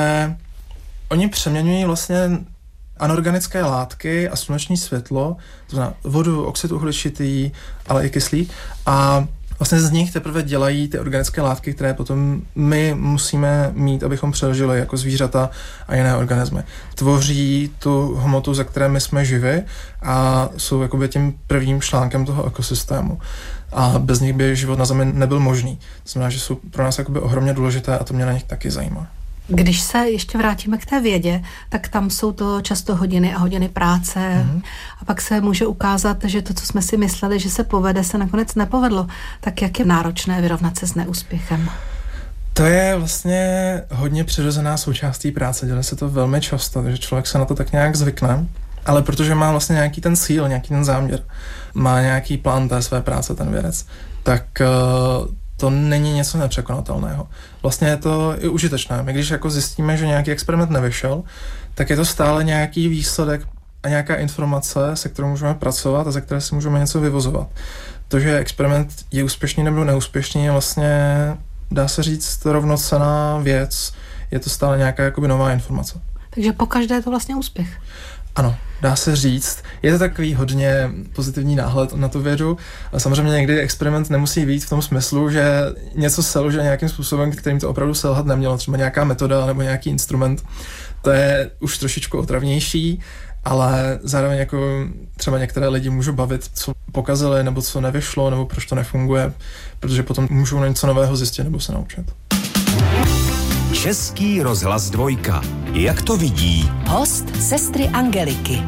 oni přeměňují vlastně anorganické látky a sluneční světlo, to znamená vodu, oxid uhličitý, ale i kyslík, a vlastně z nich teprve dělají ty organické látky, které potom my musíme mít, abychom přežili jako zvířata a jiné organismy. Tvoří tu hmotu, za které my jsme živi a jsou jakoby tím prvním článkem toho ekosystému. A bez nich by život na Zemi nebyl možný. To znamená, že jsou pro nás jakoby ohromně důležité a to mě na nich taky zajímá. Když se ještě vrátíme k té vědě, tak tam jsou to často hodiny a hodiny práce mm-hmm. a pak se může ukázat, že to, co jsme si mysleli, že se povede, se nakonec nepovedlo. Tak jak je náročné vyrovnat se s neúspěchem? To je vlastně hodně přirozená součástí práce, dělá se to velmi často, takže člověk se na to tak nějak zvykne, ale protože má vlastně nějaký ten cíl, nějaký ten záměr, má nějaký plán té své práce, ten vědec, tak uh, to není něco nepřekonatelného. Vlastně je to i užitečné. My když jako zjistíme, že nějaký experiment nevyšel, tak je to stále nějaký výsledek a nějaká informace, se kterou můžeme pracovat a ze které si můžeme něco vyvozovat. To, že experiment je úspěšný nebo neúspěšný, je vlastně, dá se říct, rovnocenná věc. Je to stále nějaká jakoby nová informace. Takže pokaždé je to vlastně úspěch. Ano, dá se říct. Je to takový hodně pozitivní náhled na tu vědu. A samozřejmě někdy experiment nemusí být v tom smyslu, že něco selže nějakým způsobem, kterým to opravdu selhat nemělo. Třeba nějaká metoda nebo nějaký instrument. To je už trošičku otravnější, ale zároveň jako třeba některé lidi můžou bavit, co pokazili, nebo co nevyšlo, nebo proč to nefunguje, protože potom můžou něco nového zjistit nebo se naučit. Český rozhlas dvojka. Jak to vidí? Host sestry Angeliky.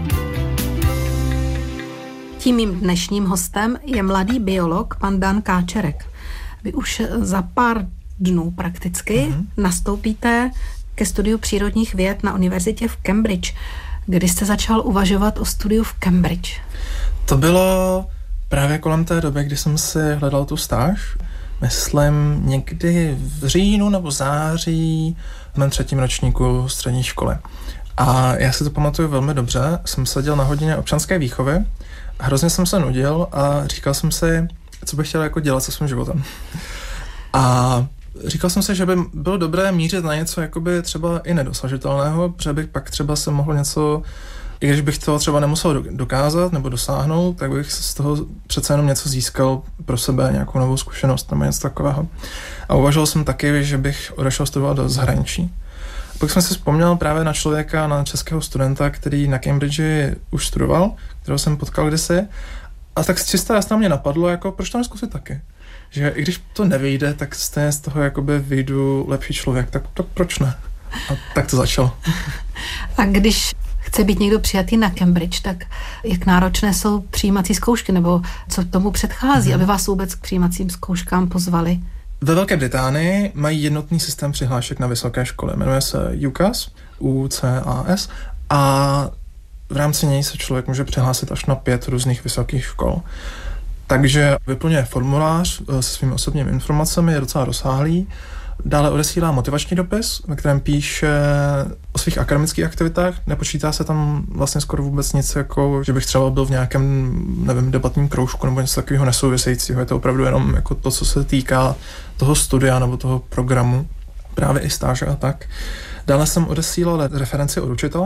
Tím mým dnešním hostem je mladý biolog pan Dan Káčerek. Vy už za pár dnů prakticky mm-hmm. nastoupíte ke studiu přírodních věd na univerzitě v Cambridge. Kdy jste začal uvažovat o studiu v Cambridge? To bylo právě kolem té doby, kdy jsem si hledal tu stáž. Myslím někdy v říjnu nebo září v mém třetím ročníku střední školy. A já si to pamatuju velmi dobře. Jsem seděl na hodině občanské výchovy a hrozně jsem se nudil a říkal jsem si, co bych chtěl jako dělat se svým životem. A říkal jsem si, že by bylo dobré mířit na něco jakoby třeba i nedosažitelného, protože bych pak třeba se mohl něco, i když bych to třeba nemusel dokázat nebo dosáhnout, tak bych z toho přece jenom něco získal pro sebe, nějakou novou zkušenost nebo něco takového. A uvažoval jsem taky, že bych odešel studovat do zahraničí. A pak jsem si vzpomněl právě na člověka, na českého studenta, který na Cambridge už studoval, kterého jsem potkal kdysi. A tak čistá jasná mě napadlo, jako proč to neskusit taky. Že i když to nevyjde, tak stejně z toho jakoby vyjdu lepší člověk, tak, tak proč ne? A tak to začalo. A když chce být někdo přijatý na Cambridge, tak jak náročné jsou přijímací zkoušky, nebo co tomu předchází, hmm. aby vás vůbec k přijímacím zkouškám pozvali? Ve Velké Británii mají jednotný systém přihlášek na vysoké školy. Jmenuje se U C A S, U C A S, a v rámci něj se člověk může přihlásit až na pět různých vysokých škol. Takže vyplňuje formulář se svými osobními informacemi, je docela rozsáhlý, Dále odesílá motivační dopis, ve kterém píše o svých akademických aktivitách. Nepočítá se tam vlastně skoro vůbec nic, jako že bych třeba byl v nějakém, nevím, debatním kroužku nebo něco takového nesouvisejícího. Je to opravdu jenom jako to, co se týká toho studia nebo toho programu, právě i stáže a tak. Dále jsem odesílal referenci od učitele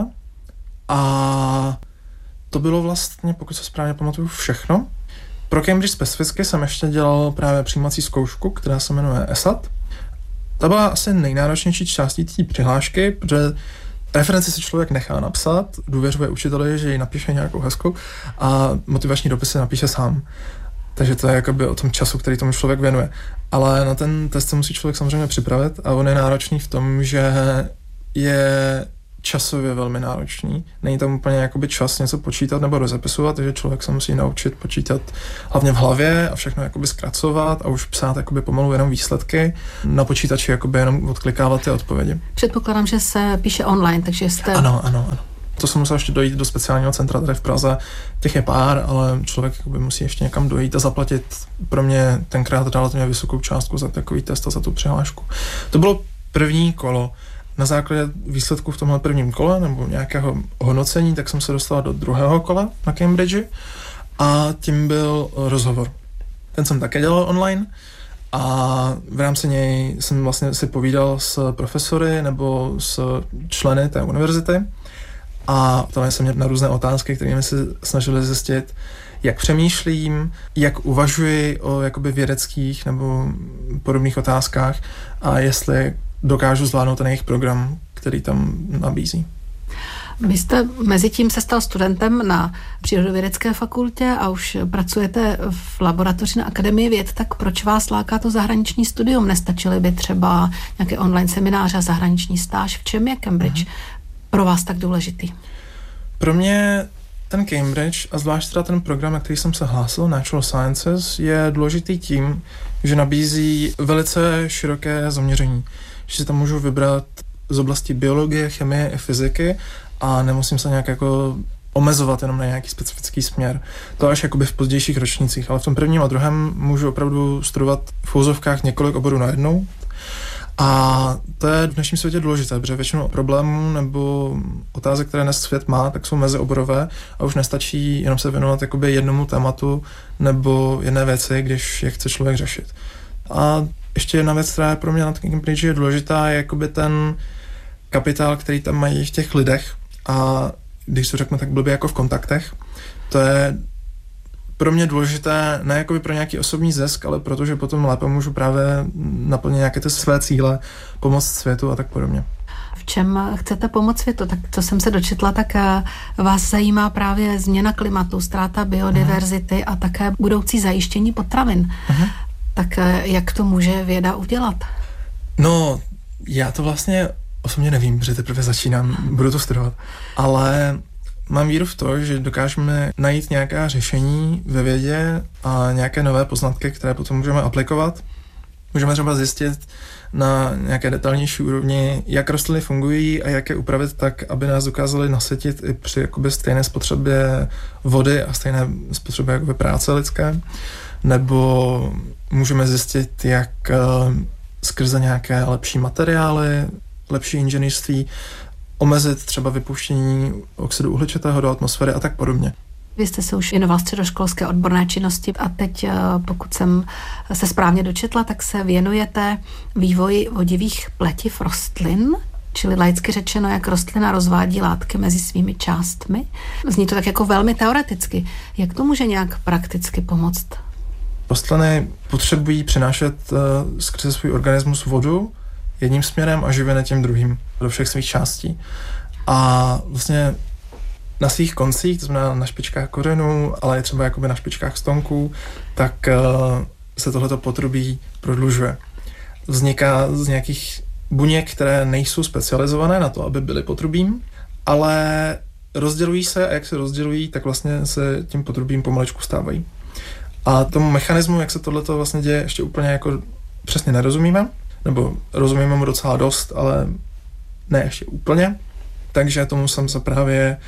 a to bylo vlastně, pokud se správně pamatuju, všechno. Pro Cambridge specificky jsem ještě dělal právě přijímací zkoušku, která se jmenuje E S A T. Ta byla asi nejnáročnější částí té přihlášky, protože referenci si člověk nechá napsat, důvěřuje učiteli, že ji napíše nějakou hezkou a motivační dopisy napíše sám. Takže to je jakoby o tom času, který tomu člověk věnuje. Ale na ten test se musí člověk samozřejmě připravit a on je náročný v tom, že je časově velmi náročný. Není tam úplně jakoby čas něco počítat nebo rozepisovat, takže člověk se musí naučit počítat hlavně v hlavě a všechno jakoby zkracovat a už psát jakoby pomalu jenom výsledky. Na počítači jakoby jenom odklikávat ty odpovědi. Předpokládám, že se píše online, takže jste... Ano, ano, ano. To jsem musel ještě dojít do speciálního centra tady v Praze. Těch je pár, ale člověk jakoby musí ještě někam dojít a zaplatit pro mě tenkrát relativně vysokou částku za takový test a za tu přihlášku. To bylo první kolo. Na základě výsledků v tomhle prvním kole nebo nějakého hodnocení, tak jsem se dostal do druhého kola na Cambridge a tím byl rozhovor. Ten jsem také dělal online a v rámci něj jsem vlastně si povídal s profesory nebo s členy té univerzity a ptali se mě na různé otázky, kterými se snažili zjistit, jak přemýšlím, jak uvažuji o jakoby vědeckých nebo podobných otázkách a jestli dokážu zvládnout ten jejich program, který tam nabízí. Vy jste mezi tím se stal studentem na Přírodovědecké fakultě a už pracujete v laboratoři na Akademii věd, tak proč vás láká to zahraniční studium? Nestačily by třeba nějaké online semináře a zahraniční stáž? V čem je Cambridge uh-huh. pro vás tak důležitý? Pro mě ten Cambridge a zvlášť teda ten program, na který jsem se hlásil, Natural Sciences, je důležitý tím, že nabízí velice široké zaměření. Že si tam můžu vybrat z oblasti biologie, chemie i fyziky a nemusím se nějak jako omezovat jenom na nějaký specifický směr. To až jakoby v pozdějších ročnících, ale v tom prvním a druhém můžu opravdu studovat v úzovkách několik oborů najednou. A to je v dnešním světě důležité, protože většinou problémů nebo otázek, které dnes svět má, tak jsou mezioborové a už nestačí jenom se věnovat jakoby jednomu tématu nebo jedné věci, když je chce člověk řešit. A ještě jedna věc, která je pro mě na Cambridge je důležitá, je jakoby ten kapitál, který tam mají v těch lidech a když to řeknu tak blbě jako v kontaktech, to je pro mě důležité ne jakoby pro nějaký osobní zisk, ale protože potom lépe můžu právě naplnit nějaké ty své cíle, pomoct světu a tak podobně. V čem chcete pomoct světu? Tak co jsem se dočetla, tak vás zajímá právě změna klimatu, ztráta biodiverzity a také budoucí zajištění potravin. Uh-huh. Tak jak to může věda udělat? No, já to vlastně osobně nevím, protože teprve začínám, budu to studovat, ale mám víru v to, že dokážeme najít nějaká řešení ve vědě a nějaké nové poznatky, které potom můžeme aplikovat. Můžeme třeba zjistit na nějaké detailnější úrovni, jak rostliny fungují a jak je upravit tak, aby nás dokázaly nasytit i při jakoby stejné spotřebě vody a stejné spotřebě jakoby práce lidské. Nebo můžeme zjistit, jak uh, skrze nějaké lepší materiály, lepší inženýrství omezit třeba vypuštění oxidu uhličitého do atmosféry a tak podobně. Vy jste se už věnoval středoškolské odborné činnosti a teď, pokud jsem se správně dočetla, tak se věnujete vývoji vodivých pletiv rostlin, čili laicky řečeno, jak rostlina rozvádí látky mezi svými částmi. Zní to tak jako velmi teoreticky. Jak to může nějak prakticky pomoct? Rostliny potřebují přenášet uh, skrze svůj organismus vodu jedním směrem a živiny tím druhým do všech svých částí. A vlastně na svých koncích, to znamená na špičkách kořenů, ale i třeba jakoby na špičkách stonků, tak uh, se tohleto potrubí prodlužuje. Vzniká z nějakých buněk, které nejsou specializované na to, aby byly potrubím, ale rozdělují se a jak se rozdělují, tak vlastně se tím potrubím pomalečku stávají. A tomu mechanismu, jak se tohleto vlastně děje, ještě úplně jako přesně nerozumíme, nebo rozumíme mu docela dost, ale ne ještě úplně. Takže tomu jsem se právě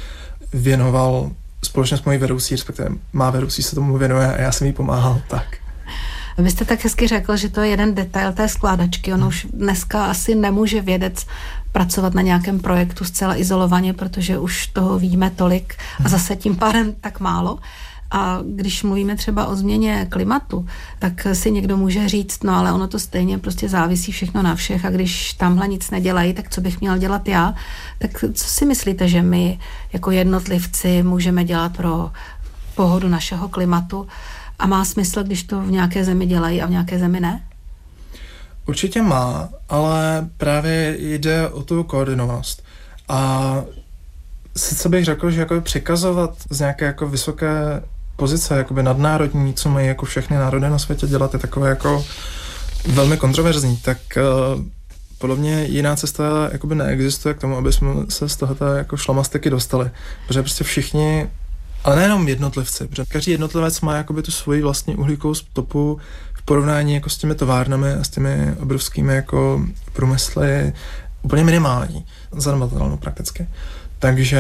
věnoval společně s mojí vedoucí, respektive má vedoucí se tomu věnuje a já jsem jí pomáhal, tak. Vy jste tak hezky řekl, že to je jeden detail té skládačky. Ono už dneska asi nemůže vědec pracovat na nějakém projektu zcela izolovaně, protože už toho víme tolik a zase tím pádem tak málo. A když mluvíme třeba o změně klimatu, tak si někdo může říct, no ale ono to stejně prostě závisí všechno na všech a když tamhle nic nedělají, tak co bych měl dělat já? Tak co si myslíte, že my jako jednotlivci můžeme dělat pro pohodu našeho klimatu a má smysl, když to v nějaké zemi dělají a v nějaké zemi ne? Určitě má, ale právě jde o tu koordinovanost. A sice bych řekl, že jako přikazovat z nějaké jako vysoké pozice, jakoby nadnárodní, co mají jako všechny národy na světě dělat, je takové jako velmi kontroverzní, tak uh, podle mě jiná cesta jakoby neexistuje k tomu, aby jsme se z tohoto jako šlamastiky dostali. Protože prostě všichni, ale nejenom jednotlivci, protože každý jednotlivec má jakoby tu svoji vlastní uhlíkovou stopu v porovnání jako s těmi továrnami a s těmi obrovskými jako průmysly úplně minimální, zanedbatelnou prakticky. Takže